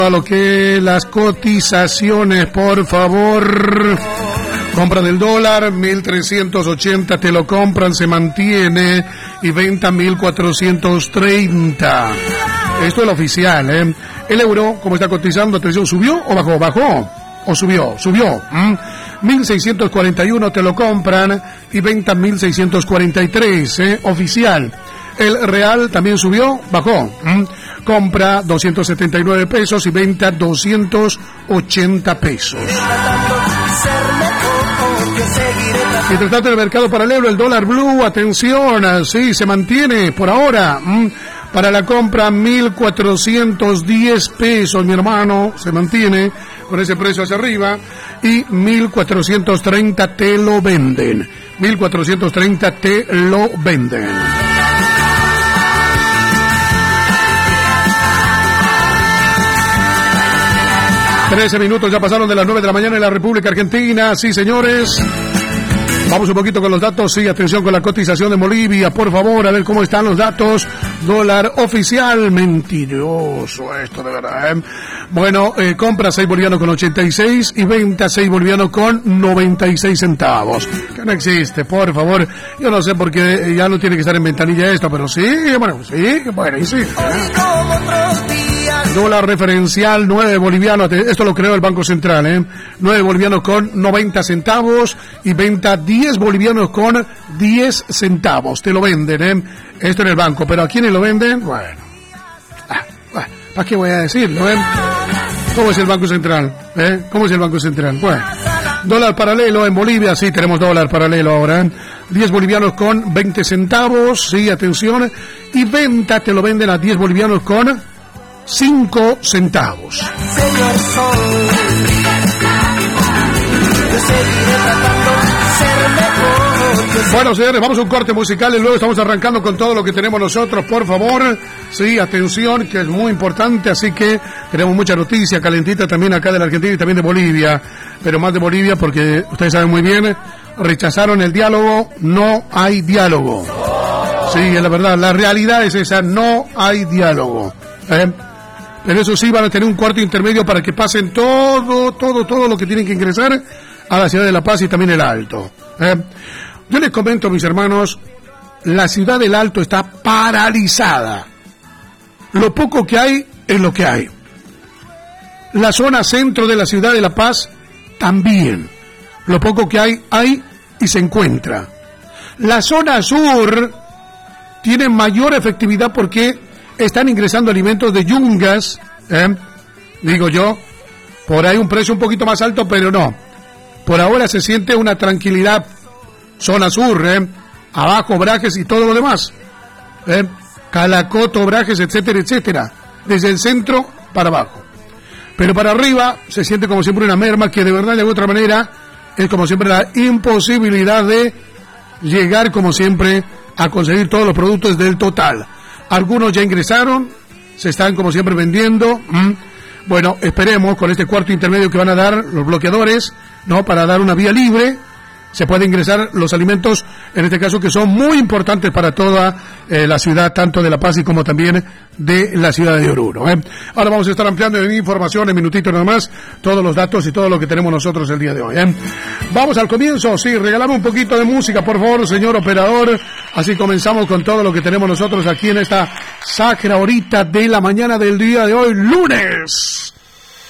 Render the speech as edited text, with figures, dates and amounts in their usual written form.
A lo que las cotizaciones, por favor. Compra del dólar, 1.380, te lo compran, se mantiene, y venta 1.430. Esto es lo oficial, ¿eh? El euro, ¿cómo está cotizando? Atención, ¿subió o bajó? ¿Bajó o subió? Subió. 1.641, te lo compran, y venta 1.643, oficial. El real también subió, bajó. Compra 279 pesos y venta 280 pesos. Mientras tanto, en el mercado paralelo, el dólar blue, atención, sí, se mantiene por ahora. Para la compra, 1.410 pesos, mi hermano, se mantiene con ese precio hacia arriba. Y 1.430 te lo venden. 1.430 te lo venden. Trece minutos ya pasaron de las 9 de la mañana en la República Argentina. Sí, señores. Vamos un poquito con los datos. Sí, atención con la cotización de Bolivia, por favor, a ver cómo están los datos. Dólar oficial, mentiroso esto, de verdad, ¿eh? Bueno, compra 6 bolivianos con 86 y venta 6 bolivianos con 96 centavos. Que no existe, por favor. Yo no sé por qué ya no tiene que estar en ventanilla esto, pero sí, bueno, existe. Dólar referencial, 9 bolivianos, esto lo creó el Banco Central, 9 bolivianos con 90 centavos y venta 10 bolivianos con 10 centavos. Te lo venden, esto en el banco, pero ¿a quiénes lo venden? Bueno, ¿para qué voy a decirlo, ¿Cómo es el Banco Central? ¿Cómo es el Banco Central? Bueno, dólar paralelo en Bolivia, sí, tenemos dólar paralelo ahora, 10 bolivianos con 20 centavos, sí, atención, y venta, te lo venden a 10 bolivianos con 5 centavos. Señor Sol, yo seguiré tratando de ser mejor. Bueno, señores, vamos a un corte musical y luego estamos arrancando con todo lo que tenemos nosotros, por favor. Sí, atención, que es muy importante, así que tenemos mucha noticia calentita también acá de la Argentina y también de Bolivia, pero más de Bolivia porque ustedes saben muy bien, rechazaron el diálogo, no hay diálogo. Sí, es la verdad, la realidad es esa, no hay diálogo. Pero eso sí, van a tener un cuarto intermedio para que pasen todo lo que tienen que ingresar a la ciudad de La Paz y también el Alto. Yo les comento, mis hermanos, la ciudad del Alto está paralizada. Lo poco que hay es lo que hay. La zona centro de la ciudad de La Paz también. Lo poco que hay y se encuentra. La zona sur tiene mayor efectividad porque están ingresando alimentos de Yungas, digo yo, por ahí un precio un poquito más alto, pero no. Por ahora se siente una tranquilidad, zona sur, abajo Brajes y todo lo demás, Calacoto, Brajes, etcétera, etcétera, desde el centro para abajo. Pero para arriba se siente como siempre una merma que de verdad de otra manera es como siempre la imposibilidad de llegar como siempre a conseguir todos los productos del total. Algunos ya ingresaron, se están como siempre vendiendo. Bueno, esperemos con este cuarto intermedio que van a dar los bloqueadores, ¿no? Para dar una vía libre, se pueden ingresar los alimentos, en este caso que son muy importantes para toda la ciudad, tanto de La Paz y como también de la ciudad de Oruro. Ahora vamos a estar ampliando en información, en minutitos nada más, todos los datos y todo lo que tenemos nosotros el día de hoy. Vamos al comienzo, sí, regalame un poquito de música, por favor, señor operador. Así comenzamos con todo lo que tenemos nosotros aquí en esta sacra horita de la mañana del día de hoy, lunes.